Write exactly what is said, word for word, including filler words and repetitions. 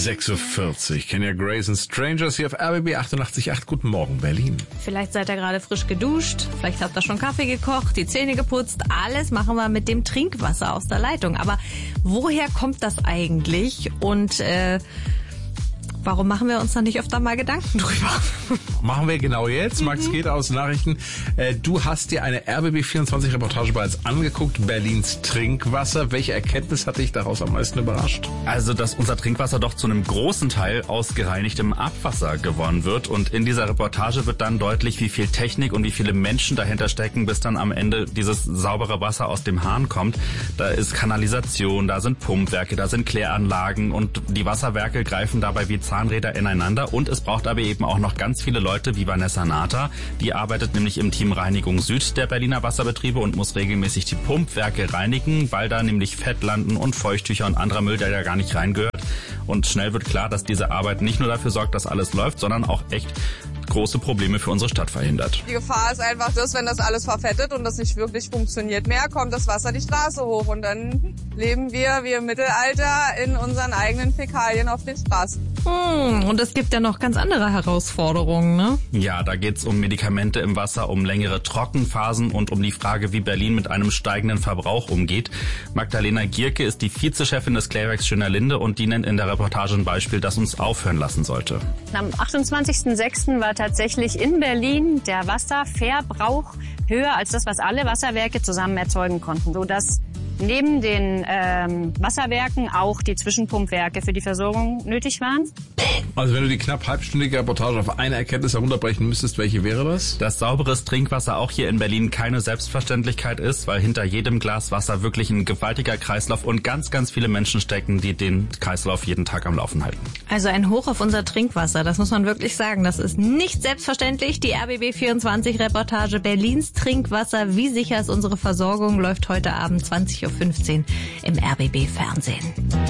sechs Uhr vierzig. Kenya Grace and Strangers hier auf R B B achtundachtzig Komma acht. Guten Morgen, Berlin. Vielleicht seid ihr gerade frisch geduscht, vielleicht habt ihr schon Kaffee gekocht, die Zähne geputzt. Alles machen wir mit dem Trinkwasser aus der Leitung. Aber woher kommt das eigentlich? Und äh, warum machen wir uns da nicht öfter mal Gedanken drüber? Machen wir genau jetzt. Max mhm. geht aus Nachrichten. Äh, du hast dir eine R B B vierundzwanzig Reportage bereits angeguckt. Berlins Trinkwasser. Welche Erkenntnis hat dich daraus am meisten überrascht? Also, dass unser Trinkwasser doch zu einem großen Teil aus gereinigtem Abwasser gewonnen wird. Und in dieser Reportage wird dann deutlich, wie viel Technik und wie viele Menschen dahinter stecken, bis dann am Ende dieses saubere Wasser aus dem Hahn kommt. Da ist Kanalisation, da sind Pumpwerke, da sind Kläranlagen und die Wasserwerke greifen dabei wie Zahnräder ineinander. Und es braucht aber eben auch noch ganz viele Leute wie Vanessa Nata. Die arbeitet nämlich im Team Reinigung Süd der Berliner Wasserbetriebe und muss regelmäßig die Pumpwerke reinigen, weil da nämlich Fett landen und Feuchttücher und anderer Müll, der da gar nicht reingehört. Und schnell wird klar, dass diese Arbeit nicht nur dafür sorgt, dass alles läuft, sondern auch echt große Probleme für unsere Stadt verhindert. Die Gefahr ist einfach das, wenn das alles verfettet und das nicht wirklich funktioniert mehr, kommt das Wasser die Straße hoch und dann leben wir wie im Mittelalter in unseren eigenen Fäkalien auf den Straßen. Hm, und es gibt ja noch ganz andere Herausforderungen, ne? Ja, da geht's um Medikamente im Wasser, um längere Trockenphasen und um die Frage, wie Berlin mit einem steigenden Verbrauch umgeht. Magdalena Gierke ist die Vizechefin des Klärwerks Schönerlinde und die nennt in der Reportage ein Beispiel, das uns aufhören lassen sollte. Am achtundzwanzigsten sechsten war tatsächlich in Berlin der Wasserverbrauch höher als das, was alle Wasserwerke zusammen erzeugen konnten, sodass neben den ähm, Wasserwerken auch die Zwischenpumpwerke für die Versorgung nötig waren. Also wenn du die knapp halbstündige Reportage auf eine Erkenntnis herunterbrechen müsstest, welche wäre das? Dass sauberes Trinkwasser auch hier in Berlin keine Selbstverständlichkeit ist, weil hinter jedem Glas Wasser wirklich ein gewaltiger Kreislauf und ganz, ganz viele Menschen stecken, die den Kreislauf jeden Tag am Laufen halten. Also ein Hoch auf unser Trinkwasser, das muss man wirklich sagen. Das ist nicht selbstverständlich. Die R B B vierundzwanzig Reportage Berlins Trinkwasser. Wie sicher ist unsere Versorgung? Läuft heute Abend zwanzig Uhr fünfzehn im R B B Fernsehen.